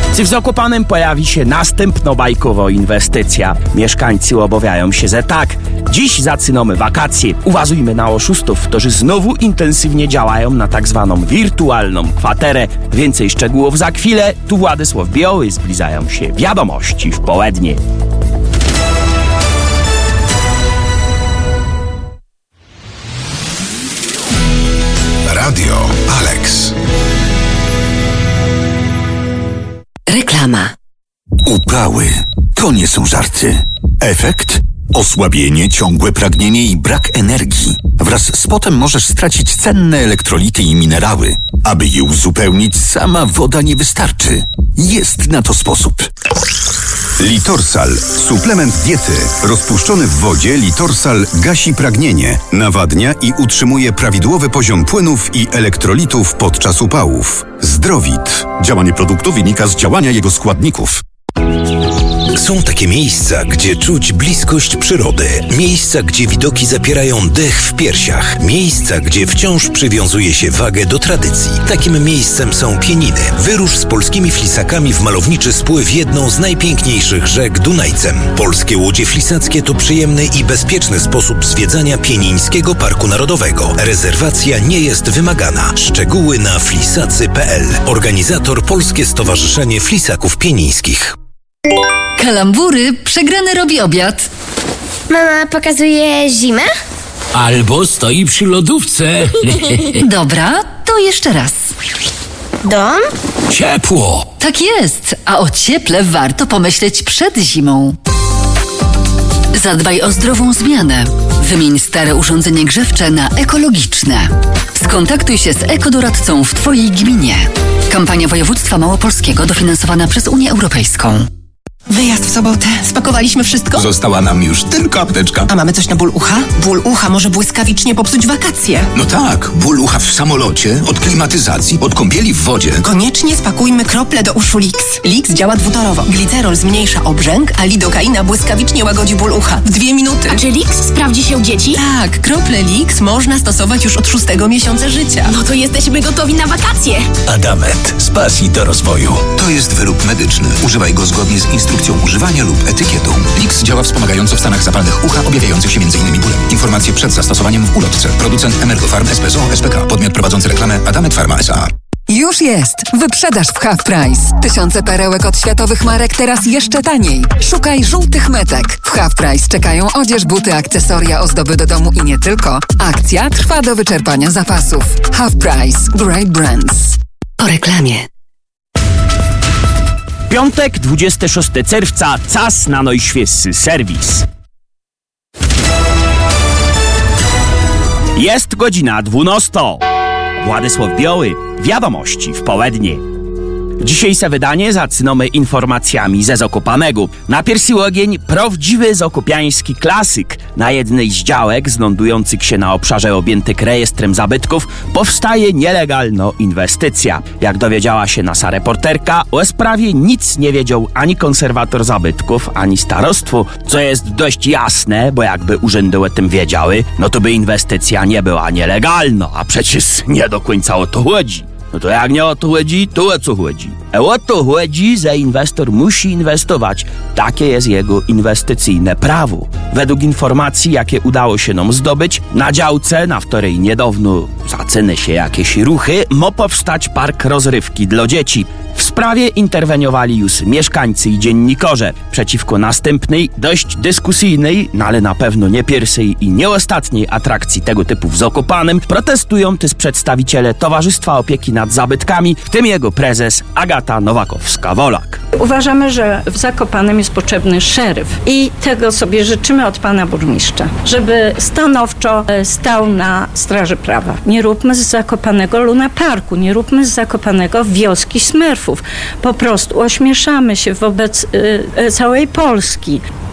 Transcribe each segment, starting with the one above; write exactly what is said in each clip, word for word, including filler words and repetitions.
W Zakopanem pojawi się następna bajkowa inwestycja. Mieszkańcy obawiają się, że tak. Dziś zaczynamy wakacje. Uważajmy na oszustów, którzy znowu intensywnie działają na tak zwaną wirtualną kwaterę. Więcej szczegółów za chwilę. Tu Władysław Biały, zbliżają się wiadomości w południe. Radio Alex. Reklama. Uprały to nie są żarty. Efekt? Osłabienie, ciągłe pragnienie i brak energii. Wraz z potem możesz stracić cenne elektrolity i minerały. Aby je uzupełnić, sama woda nie wystarczy. Jest na to sposób. Litorsal. Suplement diety. Rozpuszczony w wodzie Litorsal gasi pragnienie, nawadnia i utrzymuje prawidłowy poziom płynów i elektrolitów podczas upałów. Zdrowit. Działanie produktu wynika z działania jego składników. Są takie miejsca, gdzie czuć bliskość przyrody. Miejsca, gdzie widoki zapierają dech w piersiach. Miejsca, gdzie wciąż przywiązuje się wagę do tradycji. Takim miejscem są Pieniny. Wyrusz z polskimi flisakami w malowniczy spływ jedną z najpiękniejszych rzek Dunajcem. Polskie łodzie flisackie to przyjemny i bezpieczny sposób zwiedzania Pienińskiego Parku Narodowego. Rezerwacja nie jest wymagana. Szczegóły na flisacy kropka p l. Organizator Polskie Stowarzyszenie Flisaków Pienińskich. Kalambury, przegrany robi obiad. Mama pokazuje zimę? Albo stoi przy lodówce. Dobra, to jeszcze raz. Dom? Ciepło. Tak jest, a o cieple warto pomyśleć przed zimą. Zadbaj o zdrową zmianę. Wymień stare urządzenie grzewcze na ekologiczne. Skontaktuj się z ekodoradcą w Twojej gminie. Kampania Województwa Małopolskiego dofinansowana przez Unię Europejską. Wyjazd w sobotę. Spakowaliśmy wszystko? Została nam już tylko apteczka. A mamy coś na ból ucha? Ból ucha może błyskawicznie popsuć wakacje. No tak, ból ucha w samolocie, od klimatyzacji, od kąpieli w wodzie. Koniecznie spakujmy krople do uszu Lix. Lix działa dwutorowo. Glicerol zmniejsza obrzęk, a lidokaina błyskawicznie łagodzi ból ucha. W dwie minuty. A czy Lix sprawdzi się u dzieci? Tak, krople Lix można stosować już od szóstego miesiąca życia. No to jesteśmy gotowi na wakacje. Adamet. Z pasji do rozwoju. To jest wyrób medyczny. Używaj go zgodnie z instrukcją używania lub etykietą. Lix działa wspomagająco w stanach zapalnych ucha objawiających się m.in. bólem. Informacje przed zastosowaniem w ulotce. Producent Emergofarm S P S O S P K. Podmiot prowadzący reklamę Adamet Pharma S A. Już jest! Wyprzedaż w Half Price. Tysiące perełek od światowych marek teraz jeszcze taniej. Szukaj żółtych metek. W Half Price czekają odzież, buty, akcesoria, ozdoby do domu i nie tylko. Akcja trwa do wyczerpania zapasów. Half Price. Great Brands. Po reklamie. Piątek, dwudziestego szóstego czerwca, czas na najświeższy serwis. Jest godzina dwunasta. Władysław Biały, wiadomości w południe. Dzisiejsze wydanie zaczynamy informacjami ze Zakopanego. Na pierwszy ogień prawdziwy zakopiański klasyk. Na jednej z działek znajdujących się na obszarze objętych rejestrem zabytków powstaje nielegalna inwestycja. Jak dowiedziała się nasza reporterka, o sprawie nic nie wiedział ani konserwator zabytków, ani starostwo, co jest dość jasne, bo jakby urzędy o tym wiedziały, no to by inwestycja nie była nielegalna, a przecież nie do końca o to chodzi. No to jak nie o to chodzi, to o co chodzi? E o to chodzi, że inwestor musi inwestować. Takie jest jego inwestycyjne prawo. Według informacji, jakie udało się nam zdobyć, na działce, na której niedawno zaczyny się jakieś ruchy, ma powstać park rozrywki dla dzieci. W sprawie interweniowali już mieszkańcy i dziennikarze. Przeciwko następnej, dość dyskusyjnej, no ale na pewno nie pierwszej i nie ostatniej atrakcji tego typu w Zakopanem protestują też przedstawiciele Towarzystwa Opieki nad Zabytkami, w tym jego prezes Agata Nowakowska-Wolak. Uważamy, że w Zakopanem jest potrzebny szeryf i tego sobie życzymy od pana burmistrza, żeby stanowczo stał na straży prawa. Nie róbmy z Zakopanego Luna Parku, nie róbmy z Zakopanego wioski Smurfów. Po prostu ośmieszamy się wobec y, y, całej Polski.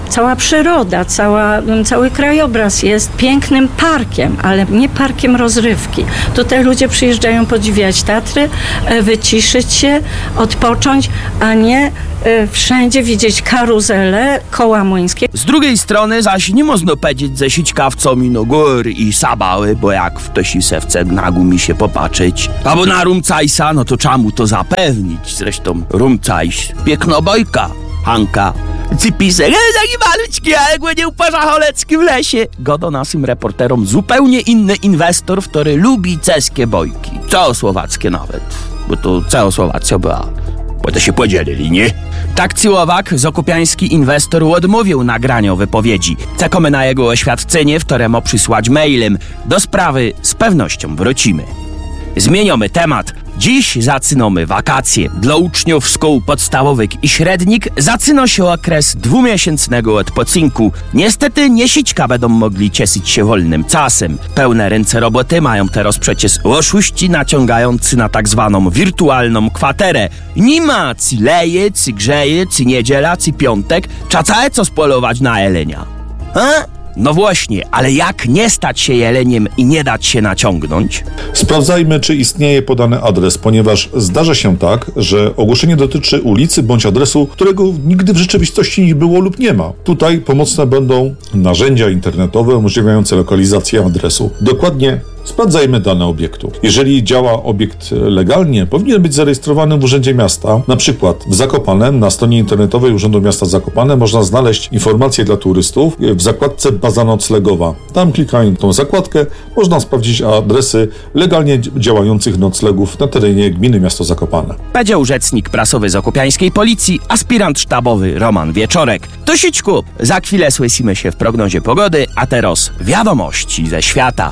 cała przyroda, cała, cały krajobraz jest pięknym parkiem, ale nie parkiem rozrywki. Tutaj ludzie przyjeżdżają podziwiać Tatry, wyciszyć się, odpocząć, a nie wszędzie widzieć karuzele, koła młyńskie. Z drugiej strony zaś nie można powiedzieć ze sićkawcami no góry i sabały, bo jak ktoś se chce na gumi się popatrzeć, albo na rumcajsa, no to trzeba mu to zapewnić. Zresztą rumcajs, pięknobojka, Hanka, cypisek, taki malutki, ale go nie uparza cholecki w lesie. Godo naszym reporterom zupełnie inny inwestor, który lubi ceskie bojki. Całosłowackie nawet, bo to Całosłowacja była, bo to się podzielili, nie? Tak Cyłowak, zakopiański inwestor, odmówił nagrania wypowiedzi. Czekamy na jego oświadczenie, w któremu przysłać mailem. Do sprawy z pewnością wrócimy. Zmieniamy temat. Dziś zaczynamy wakacje. Dla uczniów szkół podstawowych i średnich zaczyna się okres dwumiesięcznego odpoczynku. Niestety nie sićka będą mogli cieszyć się wolnym czasem. Pełne ręce roboty mają teraz przecież oszuści naciągający na tak zwaną wirtualną kwaterę. Nie ma ci leje, ci grzeje, ci niedziela, ci piątek. Trzeba co spolować na jelenia. Ha? No właśnie, ale jak nie stać się jeleniem i nie dać się naciągnąć? Sprawdzajmy, czy istnieje podany adres, ponieważ zdarza się tak, że ogłoszenie dotyczy ulicy bądź adresu, którego nigdy w rzeczywistości nie było lub nie ma. Tutaj pomocne będą narzędzia internetowe umożliwiające lokalizację adresu. Dokładnie sprawdzajmy dane obiektu. Jeżeli działa obiekt legalnie, powinien być zarejestrowany w Urzędzie Miasta. Na przykład w Zakopanem, na stronie internetowej Urzędu Miasta Zakopane można znaleźć informacje dla turystów w zakładce Baza noclegowa. Tam klikając tą zakładkę można sprawdzić adresy legalnie działających noclegów na terenie gminy Miasto Zakopane. Powiedział rzecznik prasowy zakopiańskiej policji, aspirant sztabowy Roman Wieczorek. To sićku, za chwilę słyszymy się w prognozie pogody, a teraz wiadomości ze świata.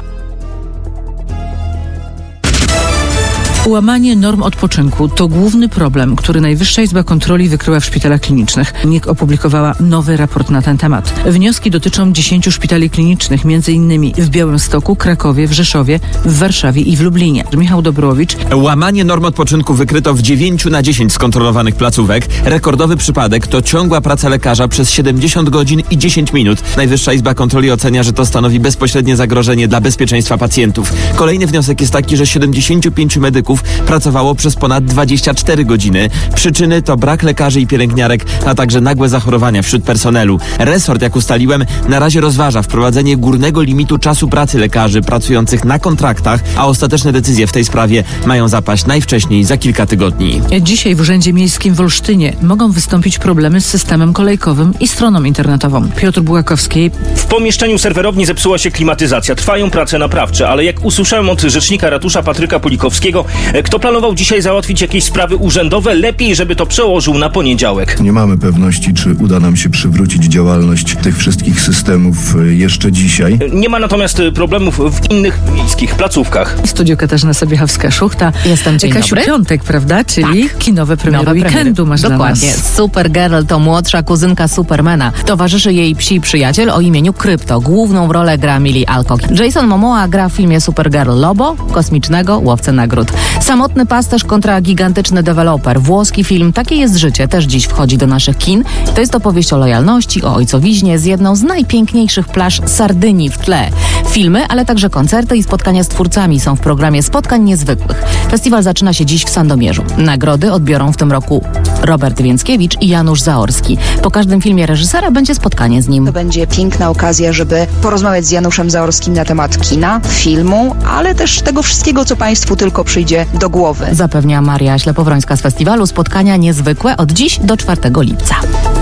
Łamanie norm odpoczynku to główny problem, który Najwyższa Izba Kontroli wykryła w szpitalach klinicznych. N I K opublikowała nowy raport na ten temat. Wnioski dotyczą dziesięciu szpitali klinicznych, między innymi w Białymstoku, Krakowie, w Rzeszowie, w Warszawie i w Lublinie. Michał Dobrowicz. Łamanie norm odpoczynku wykryto w dziewięciu na dziesięć skontrolowanych placówek. Rekordowy przypadek to ciągła praca lekarza przez siedemdziesiąt godzin i dziesięć minut. Najwyższa Izba Kontroli ocenia, że to stanowi bezpośrednie zagrożenie dla bezpieczeństwa pacjentów. Kolejny wniosek jest taki, że siedemdziesięciu pięciu medyków pracowało przez ponad dwadzieścia cztery godziny. Przyczyny to brak lekarzy i pielęgniarek, a także nagłe zachorowania wśród personelu. Resort, jak ustaliłem, na razie rozważa wprowadzenie górnego limitu czasu pracy lekarzy pracujących na kontraktach, a ostateczne decyzje w tej sprawie mają zapaść najwcześniej za kilka tygodni. Dzisiaj w Urzędzie Miejskim w Olsztynie mogą wystąpić problemy z systemem kolejkowym i stroną internetową. Piotr Bułakowski. W pomieszczeniu serwerowni zepsuła się klimatyzacja. Trwają prace naprawcze, ale jak usłyszałem od rzecznika ratusza Patryka Pulikowskiego, kto planował dzisiaj załatwić jakieś sprawy urzędowe, lepiej, żeby to przełożył na poniedziałek. Nie mamy pewności, czy uda nam się przywrócić działalność tych wszystkich systemów jeszcze dzisiaj. Nie ma natomiast problemów w innych miejskich placówkach. W studiu Katarzyna Sobiechowska-Szuchta. Jestem, dzień Kasiu, dobry. piątek, prawda? Czyli tak. Kinowe premiery Nowe weekendu masz Dokładnie. dla nas. Supergirl to młodsza kuzynka Supermana. Towarzyszy jej psi przyjaciel o imieniu Krypto. Główną rolę gra Millie Alcock. Jason Momoa gra w filmie Supergirl Lobo, kosmicznego łowcę nagród. Samotny pasterz kontra gigantyczny deweloper. Włoski film Takie jest życie też dziś wchodzi do naszych kin. To jest opowieść o lojalności, o ojcowiźnie z jedną z najpiękniejszych plaż Sardynii w tle. Filmy, ale także koncerty i spotkania z twórcami są w programie Spotkań Niezwykłych. Festiwal zaczyna się dziś w Sandomierzu. Nagrody odbiorą w tym roku Robert Więckiewicz i Janusz Zaorski. Po każdym filmie reżysera będzie spotkanie z nim. To będzie piękna okazja, żeby porozmawiać z Januszem Zaorskim na temat kina, filmu, ale też tego wszystkiego, co Państwu tylko przyjdzie do głowy. Zapewnia Maria Ślepowrońska z festiwalu Spotkania Niezwykłe od dziś do czwartego lipca.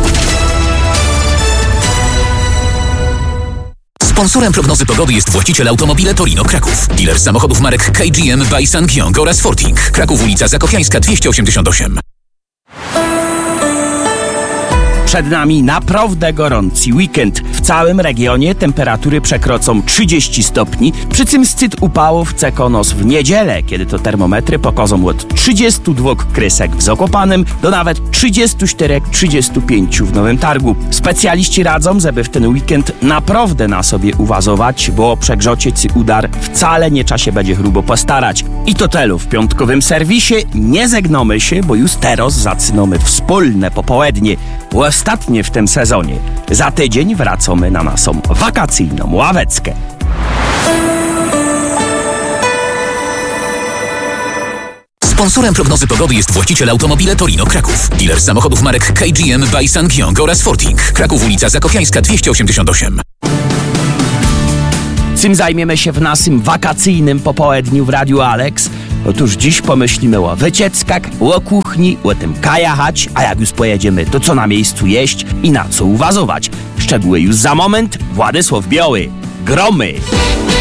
Sponsorem prognozy pogody jest właściciel Automobile Torino Kraków. Dealer samochodów marek K G M by Sangyong oraz Forting. Kraków, ulica Zakopiańska dwieście osiemdziesiąt osiem. Przed nami naprawdę gorący weekend. W całym regionie temperatury przekroczą trzydzieści stopni, przy czym szczyt upałów czeka nas w niedzielę, kiedy to termometry pokażą od trzydziestu dwóch krysek w Zakopanem do nawet trzydziestu czterech trzydziestu pięciu w Nowym Targu. Specjaliści radzą, żeby w ten weekend naprawdę na sobie uważać, bo przegrzocie czy udar wcale nie trzeba się będzie chrubo postarać. I to telu w piątkowym serwisie nie zegnamy się, bo już teraz zaczynamy wspólne popołudnie. ostatnie w tym sezonie. Za tydzień wracamy na naszą wakacyjną ławeckę. Sponsorem prognozy pogody jest właściciel Automobile Torino Kraków. Dealer samochodów marek K G M by Sangyong oraz Forting. Kraków, ulica Zakopiańska dwieście osiemdziesiąt osiem. Czym zajmiemy się w naszym wakacyjnym popołudniu w Radiu Alex? Otóż dziś pomyślimy o wycieczkach, o kuchni, o tym kajachać, a jak już pojedziemy, to co na miejscu jeść i na co uważać. Szczegóły już za moment. Władysław Biały. Gromy!